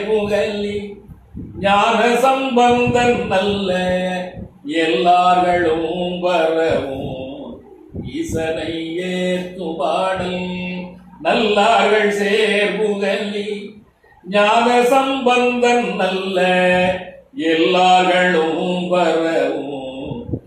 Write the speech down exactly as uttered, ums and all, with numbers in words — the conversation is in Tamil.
சேர்முகலி ஞான சம்பந்தன் நல்ல எல்லார்களும் வரவும் ஈசனை ஏத்து பாடல் நல்லார்கள் சேர்முகலி ஞான சம்பந்தன் நல்ல எல்லார்களும் வரவும்